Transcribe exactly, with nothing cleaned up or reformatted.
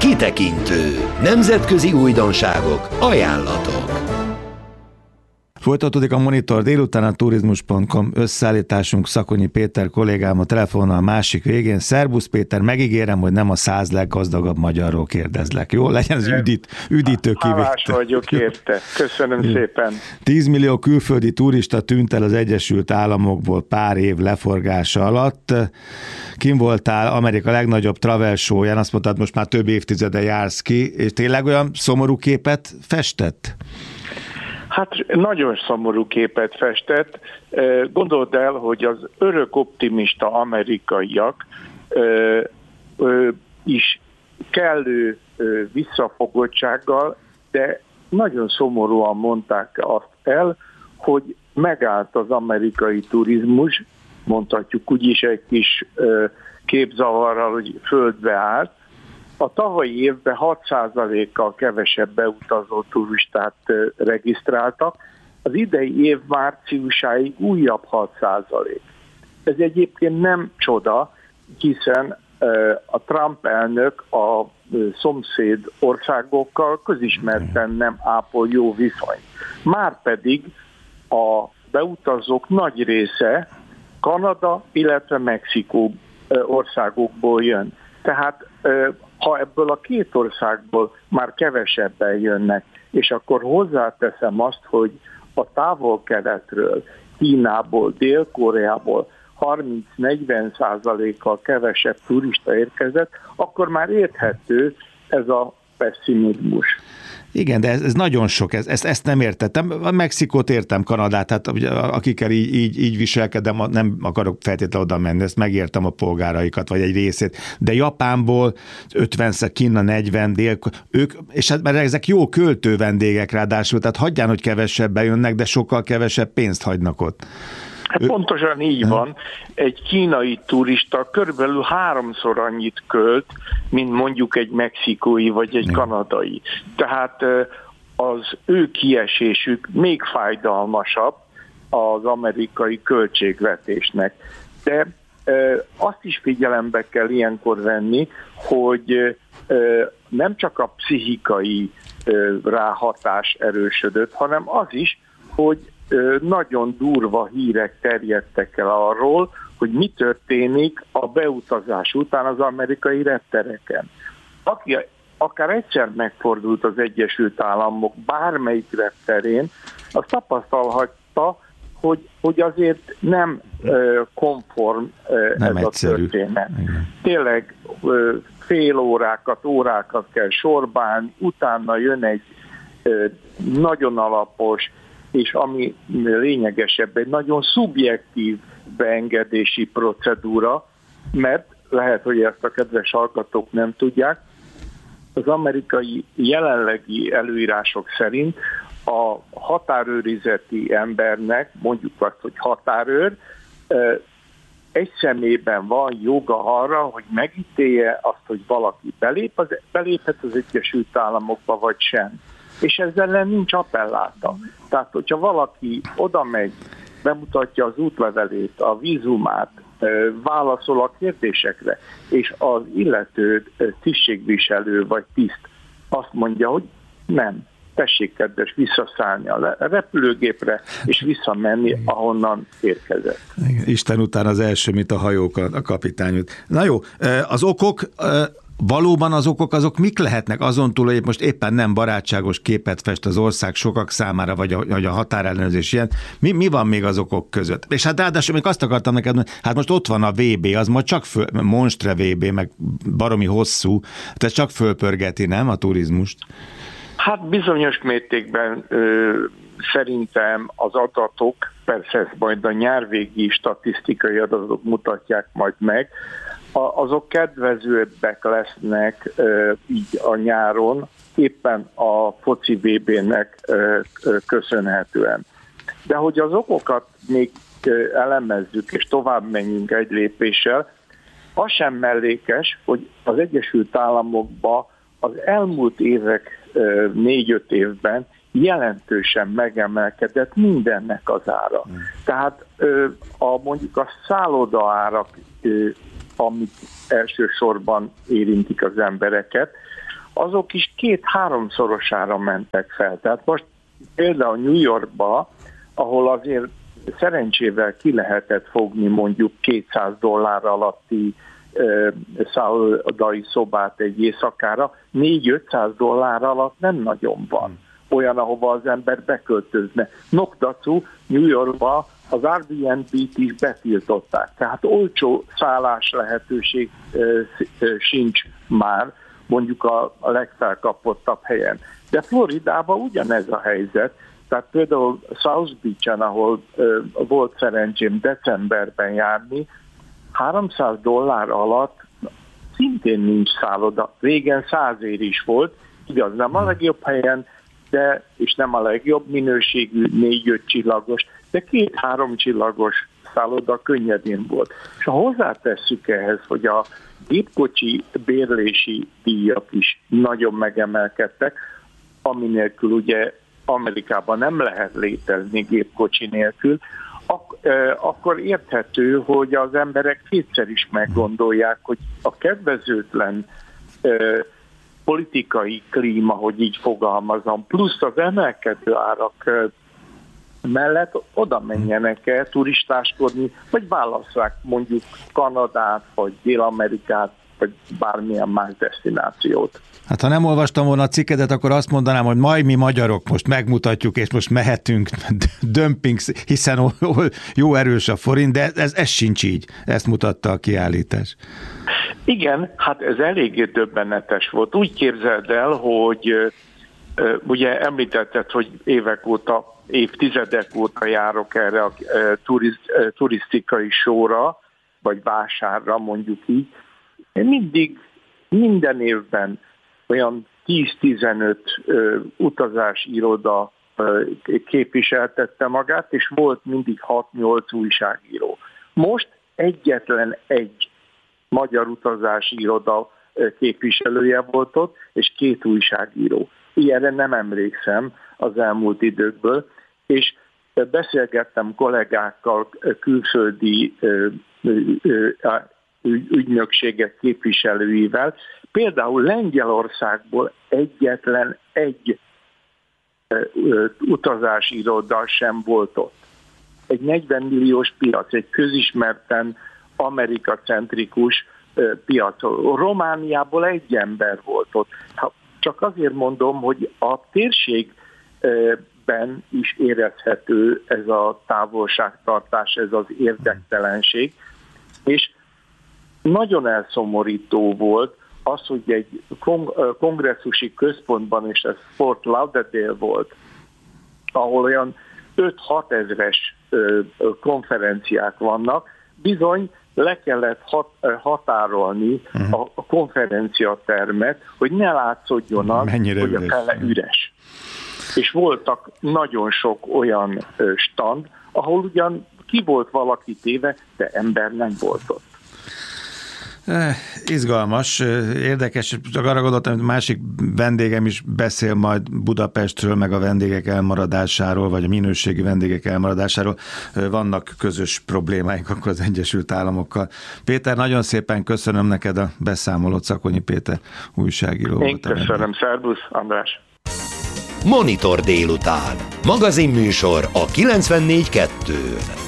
Kitekintő. Nemzetközi újdonságok, ajánlatok. Folytatódik a Monitor délután, a turizmus pont com összeállításunk. Szakonyi Péter kollégám a telefonnal a másik végén. Szerbusz Péter, megígérem, hogy nem a száz leggazdagabb magyarról kérdezlek. Jó? Legyen az üdít, üdítő kivétel. Hálás vagyok érte. Köszönöm szépen. tíz millió külföldi turista tűnt el az Egyesült Államokból pár év leforgása alatt. Kim voltál Amerika legnagyobb travel show-ján, azt mondtad, most már több évtizede jársz ki, és tényleg olyan szomorú képet festett? Hát nagyon szomorú képet festett. Gondold el, hogy az örök optimista amerikaiak ö, ö, is kellő ö, visszafogottsággal, de nagyon szomorúan mondták azt el, hogy megállt az amerikai turizmus, mondhatjuk úgyis egy kis ö, képzavarral, hogy földbe állt. A tavalyi évben hat százalékkal kevesebb beutazó turistát regisztráltak, az idei év márciusáig újabb hat százalék. Ez egyébként nem csoda, hiszen a Trump elnök a szomszéd országokkal közismerten nem ápol jó viszonyt. Márpedig a beutazók nagy része Kanada, illetve Mexikó országokból jön. Tehát ha ebből a két országból már kevesebben jönnek, és akkor hozzáteszem azt, hogy a távol-keletről, Kínából, Dél-Koreából harminc-negyven százalékkal kevesebb turista érkezett, akkor már érthető ez a pessimizmus. Igen, de ez, ez nagyon sok, ez, ezt, ezt nem értettem. A Mexikót értem, Kanadát, tehát akikkel így, így, így viselkedem, nem akarok feltétlenül oda menni, ezt megértem a polgáraikat, vagy egy részét, de Japánból ötvenszer, Kína negyven, dél, ők, és hát mert ezek jó költő vendégek ráadásul, tehát hagyján, hogy kevesebben jönnek, de sokkal kevesebb pénzt hagynak ott. Hát pontosan így van. Egy kínai turista körülbelül háromszor annyit költ, mint mondjuk egy mexikói vagy egy kanadai. Tehát az ő kiesésük még fájdalmasabb az amerikai költségvetésnek. De azt is figyelembe kell ilyenkor venni, hogy nem csak a pszichikai ráhatás erősödött, hanem az is, hogy nagyon durva hírek terjedtek el arról, hogy mi történik a beutazás után az amerikai reptereken. Aki akár egyszer megfordult az Egyesült Államok bármelyik repterén, az tapasztalhatta, hogy, hogy azért nem uh, konform uh, nem ez egyszerű. A történet. Tényleg uh, fél órákat, órákat kell sorbálni, utána jön egy uh, nagyon alapos, és ami lényegesebb, egy nagyon szubjektív beengedési procedúra, mert lehet, hogy ezt a kedves hallgatók nem tudják, az amerikai jelenlegi előírások szerint a határőrizeti embernek, mondjuk azt, hogy határőr, egy személyben van joga arra, hogy megítélje azt, hogy valaki belép, az, beléphet az Egyesült Államokba, vagy sem. És ezzel ellen nincs appelláta. Tehát, hogyha valaki oda megy, bemutatja az útlevelét, a vízumát, válaszol a kérdésekre, és az illető tisztségviselő vagy tiszt azt mondja, hogy nem, tessék kedves visszaszállni a repülőgépre, és visszamenni, ahonnan érkezett. Isten után az első, mint a hajók, a kapitány. Na jó, az okok... Valóban az okok azok mik lehetnek azon túl, hogy most éppen nem barátságos képet fest az ország sokak számára, vagy a, vagy a határellenőrzés ilyen. Mi, mi van még az okok között? És hát ráadásul még azt akartam neked mondani, hát most ott van a vé bé, az majd csak föl, monstre vé bé, meg baromi hosszú, tehát csak fölpörgeti, nem, a turizmust? Hát bizonyos mértékben ö, szerintem az adatok, persze ezt majd a nyárvégi statisztikai adatok mutatják majd meg, azok kedvezőbbek lesznek e, így a nyáron, éppen a foci vé bének e, e, köszönhetően. De hogy az okokat még e, elemezzük, és tovább menjünk egy lépéssel, az sem mellékes, hogy az Egyesült Államokban az elmúlt évek e, négy-öt évben jelentősen megemelkedett mindennek az ára. Mm. Tehát e, a, mondjuk a szálloda árak, e, amik elsősorban érintik az embereket, azok is két-háromszorosára mentek fel. Tehát most például New Yorkba, ahol azért szerencsével ki lehetett fogni mondjuk kétszáz dollár alatti ö, szállodai szobát egy éjszakára, négy-ötszáz dollár alatt nem nagyon van olyan, ahova az ember beköltözne. Nokdacu, New Yorkba az Airbnb-t is betiltották, tehát olcsó szállás lehetőség ö, ö, sincs már, mondjuk a, a legfelkapottabb helyen. De Floridában ugyanez a helyzet, tehát például South Beach-en, ahol ö, volt szerencsém decemberben járni, háromszáz dollár alatt szintén nincs szálloda. Régen százér is volt, igaz, nem a legjobb helyen, de, és nem a legjobb minőségű négy-öt csillagos, de két-három csillagos szálloda könnyedén volt. És ha hozzátesszük ehhez, hogy a gépkocsi bérlési díjak is nagyon megemelkedtek, ami nélkül ugye Amerikában nem lehet létezni gépkocsi nélkül, ak- eh, akkor érthető, hogy az emberek kétszer is meggondolják, hogy a kedvezőtlen eh, politikai klíma, hogy így fogalmazom, plusz az emelkedő árak eh, mellett oda menjenek el turistáskodni, vagy válasszák mondjuk Kanadát, vagy Dél-Amerikát, vagy bármilyen más desztinációt. Hát ha nem olvastam volna a cikkedet, akkor azt mondanám, hogy majd mi magyarok most megmutatjuk, és most mehetünk dömping, hiszen jó erős a forint, de ez, ez sincs így. Ezt mutatta a kiállítás. Igen, hát ez eléggé döbbenetes volt. Úgy képzeld el, hogy ugye említetted, hogy évek óta, évtizedek óta járok erre a turiz, turisztikai sóra, vagy vásárra, mondjuk így. Én mindig, minden évben olyan tíz-tizenöt utazási iroda képviseltette magát, és volt mindig hat-nyolc újságíró. Most egyetlen egy magyar utazási iroda képviselője volt ott, és két újságíró. Ilyenre nem emlékszem az elmúlt időkből, és beszélgettem kollégákkal, külföldi ügynökségek képviselőivel. Például Lengyelországból egyetlen egy utazási iroda sem volt ott. Egy negyven milliós piac, egy közismerten amerikacentrikus piac. Romániából egy ember volt ott. Csak azért mondom, hogy a térségben is érezhető ez a távolságtartás, ez az érdektelenség, és nagyon elszomorító volt az, hogy egy kongresszusi központban, és ez Fort Lauderdale volt, ahol olyan öt-hat ezres konferenciák vannak, bizony le kellett hat, határolni uh-huh. a konferenciatermet, hogy ne látszódjon az, mennyire hogy üres. A fele üres. És voltak nagyon sok olyan stand, ahol ugyan ki volt valaki téve, de ember nem volt ott. Izgalmas, érdekes, csak arra gondoltam, hogy másik vendégem is beszél majd Budapestről, meg a vendégek elmaradásáról, vagy a minőségi vendégek elmaradásáról. Vannak közös problémáink akkor az Egyesült Államokkal. Péter, nagyon szépen köszönöm neked a beszámolót, Szakonyi Péter újságíró. Én köszönöm, szervusz, András. Monitor délután. Magazinműsor a kilencvennégy kettő.